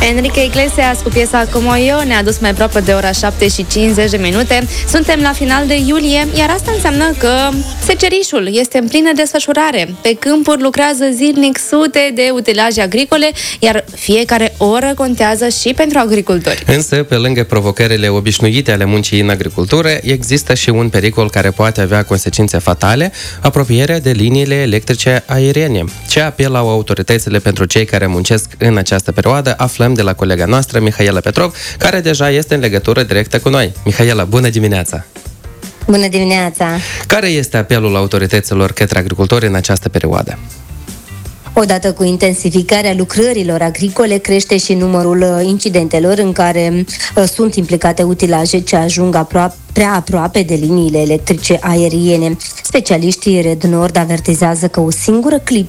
Enrique Iglesias cu piesa Como Eu ne-a dus mai aproape de ora 7:50. Suntem la final de iulie, iar asta înseamnă că secerișul este în plină desfășurare. Pe câmpuri lucrează zilnic sute de utilaje agricole, iar fiecare oră contează și pentru agricultori. Însă, pe lângă provocările obișnuite ale muncii în agricultură, există și un pericol care poate avea consecințe fatale: apropierea de liniile electrice aeriene. Ce apel au autoritățile pentru cei care muncesc în această perioadă, aflăm de la colega noastră, Mihaela Petrov, care deja este în legătură directă cu noi. Mihaela, bună dimineața! Bună dimineața! Care este apelul autorităților către agricultori în această perioadă? Odată cu intensificarea lucrărilor agricole, crește și numărul incidentelor în care sunt implicate utilaje ce ajung prea aproape de liniile electrice aeriene. Specialiștii Red Nord avertizează că o singură clipă